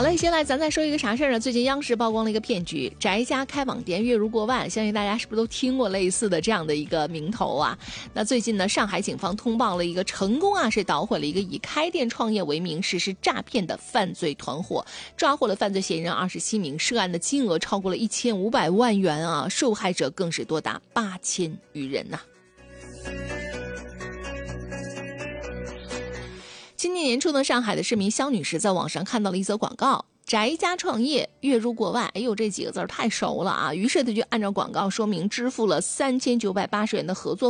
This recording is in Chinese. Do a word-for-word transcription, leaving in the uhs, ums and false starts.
好了，接下来咱再说一个啥事儿呢？最近央视曝光了一个骗局，宅家开网店月入过万，相信大家是不是都听过类似的这样的一个名头啊？那最近呢，上海警方通报了一个成功啊，是捣毁了一个以开店创业为名实施诈骗的犯罪团伙，抓获了犯罪嫌疑人二十七名，涉案的金额超过了一千五百万元啊，受害者更是多达八千余人呐、啊。今年年初呢，上海的市民肖女士在网上看到了一则广告，宅家创业月入过万，哎呦，这几个字太熟了啊！于是她就按照广告说明支付了三千九百八十元的合作